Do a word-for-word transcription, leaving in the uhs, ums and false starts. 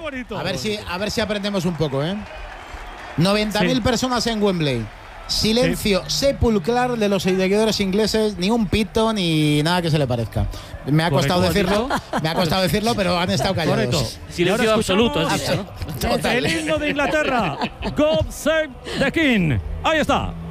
bonito. A ver si, a ver si aprendemos un poco, ¿eh? noventa mil Sí. personas en Wembley. Silencio sí. sepulcral de los seguidores ingleses, ni un pito ni nada que se le parezca. Me ha costado decirlo, me ha costado decirlo, pero han estado callados. Correcto. Silencio absoluto, has dicho, ¿no? El himno de Inglaterra. God save the King. Ahí está.